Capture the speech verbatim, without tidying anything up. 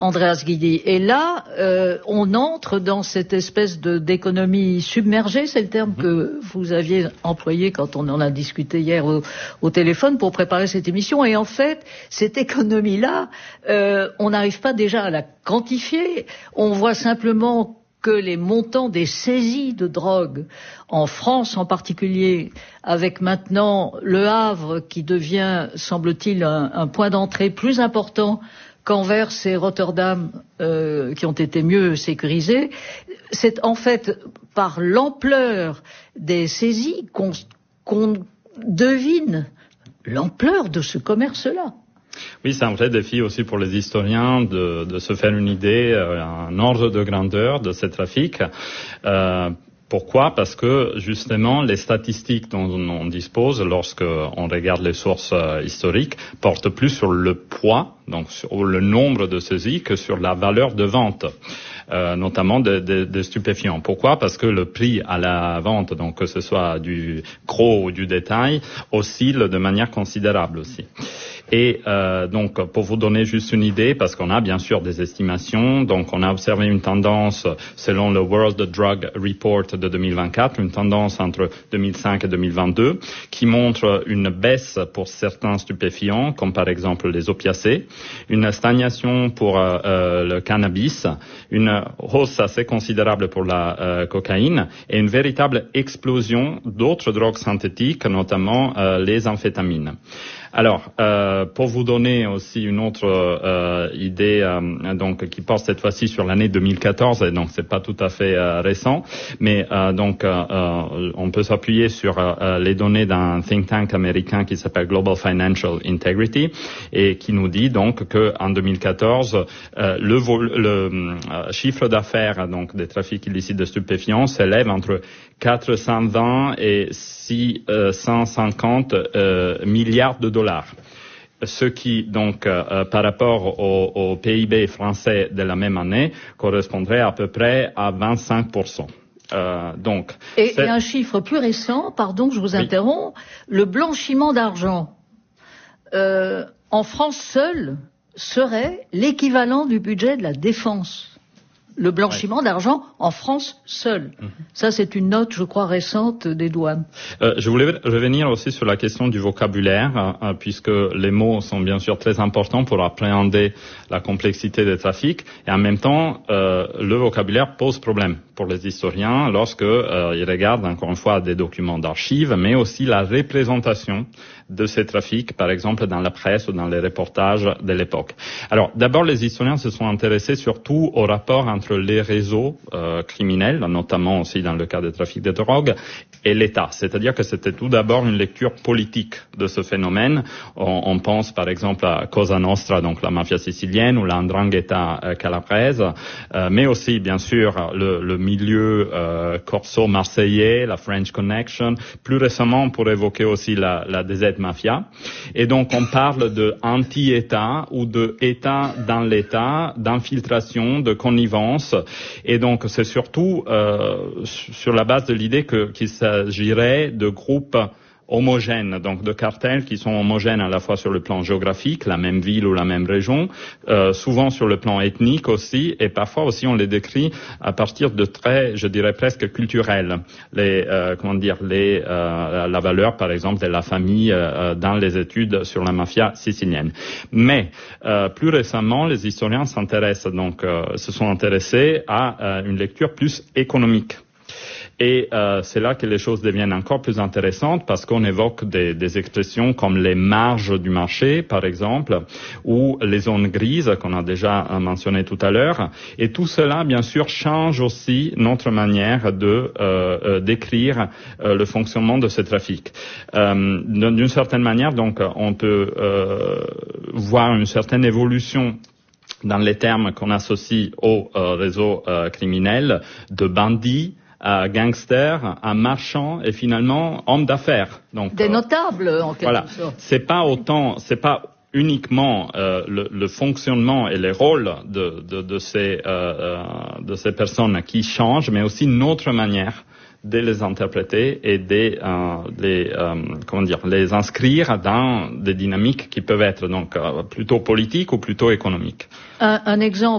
Andreas Gyði. Et là, euh, on entre dans cette espèce de d'économie submergée, c'est le terme que vous aviez employé quand on en a discuté hier au, au téléphone pour préparer cette émission. Et en fait, cette économie-là, euh, on n'arrive pas déjà à la quantifier. On voit simplement que les montants des saisies de drogue, en France en particulier, avec maintenant Le Havre qui devient, semble-t-il, un, un point d'entrée plus important qu'Anvers et Rotterdam, euh, qui ont été mieux sécurisés, c'est en fait par l'ampleur des saisies qu'on, qu'on devine l'ampleur de ce commerce-là. Oui, c'est un vrai défi aussi pour les historiens de, de se faire une idée, un ordre de grandeur de ces trafics. Euh, Pourquoi ? Parce que justement les statistiques dont on dispose lorsque on regarde les sources euh, historiques portent plus sur le poids, donc sur le nombre de saisies, que sur la valeur de vente, euh, notamment de, de, de stupéfiants. Pourquoi ? Parce que le prix à la vente, donc que ce soit du gros ou du détail, oscille de manière considérable aussi. Et euh, donc, pour vous donner juste une idée, parce qu'on a bien sûr des estimations, donc on a observé une tendance selon le World Drug Report de deux mille vingt-quatre, une tendance entre deux mille cinq et deux mille vingt-deux, qui montre une baisse pour certains stupéfiants, comme par exemple les opiacés, une stagnation pour euh, euh, le cannabis, une hausse assez considérable pour la euh, cocaïne, et une véritable explosion d'autres drogues synthétiques, notamment euh, les amphétamines. Alors, euh, pour vous donner aussi une autre euh, idée, euh, donc qui porte cette fois-ci sur l'année deux mille quatorze, et donc c'est pas tout à fait euh, récent, mais euh, donc euh, euh, on peut s'appuyer sur euh, les données d'un think tank américain qui s'appelle Global Financial Integrity et qui nous dit donc que en deux mille quatorze euh, le, vol- le euh, chiffre d'affaires donc des trafics illicites de stupéfiants s'élève entre quatre cent vingt et six cent cinquante euh, milliards de dollars. Ce qui, donc, euh, par rapport au, au P I B français de la même année, correspondrait à peu près à vingt-cinq pour cent. Euh, donc, et, et un chiffre plus récent, pardon, je vous interromps, oui. Le blanchiment d'argent, euh, en France seule, serait l'équivalent du budget de la défense. Le blanchiment ouais. d'argent en France seul. Mmh. Ça, c'est une note, je crois, récente des douanes. Euh, je voulais revenir aussi sur la question du vocabulaire, euh, puisque les mots sont bien sûr très importants pour appréhender la complexité des trafics, et en même temps, euh, le vocabulaire pose problème pour les historiens lorsque euh, ils regardent, encore une fois, des documents d'archives, mais aussi la représentation de ces trafics, par exemple dans la presse ou dans les reportages de l'époque. Alors, d'abord, les historiens se sont intéressés surtout au rapport entre les réseaux euh, criminels, notamment aussi dans le cas des trafics de drogue, et l'État. C'est-à-dire que c'était tout d'abord une lecture politique de ce phénomène. On, on pense par exemple à Cosa Nostra, donc la mafia sicilienne, ou la 'Ndrangheta euh, calabraise, euh, mais aussi, bien sûr, le, le milieu euh, corso marseillais, la French Connection. Plus récemment, pour évoquer aussi la, la D Z Mafia. Et donc, on parle de anti-État ou de État dans l'État, d'infiltration, de connivence. Et donc, c'est surtout euh, sur la base de l'idée que, qu'il s'agirait de groupes homogènes, donc de cartels qui sont homogènes à la fois sur le plan géographique, la même ville ou la même région, euh, souvent sur le plan ethnique aussi, et parfois aussi on les décrit à partir de traits, je dirais presque culturels. Les, euh, comment dire, les, euh, la valeur, par exemple, de la famille euh, dans les études sur la mafia sicilienne. Mais euh, plus récemment, les historiens s'intéressent donc, euh, se sont intéressés à euh, une lecture plus économique. Et euh, c'est là que les choses deviennent encore plus intéressantes parce qu'on évoque des, des expressions comme les marges du marché, par exemple, ou les zones grises qu'on a déjà mentionnées tout à l'heure. Et tout cela, bien sûr, change aussi notre manière de euh, euh, décrire euh, le fonctionnement de ces trafics. Euh, d'une certaine manière, donc, on peut euh, voir une certaine évolution dans les termes qu'on associe au euh, réseau euh, criminel, de bandits, à gangsters, à marchands et finalement hommes d'affaires. Donc des notables en quelque voilà. sorte. C'est pas autant, c'est pas uniquement euh, le, le fonctionnement et les rôles de, de, de ces euh, de ces personnes qui changent, mais aussi notre manière de les interpréter et de euh, les euh, comment dire les inscrire dans des dynamiques qui peuvent être donc euh, plutôt politiques ou plutôt économiques. Un, un exemple.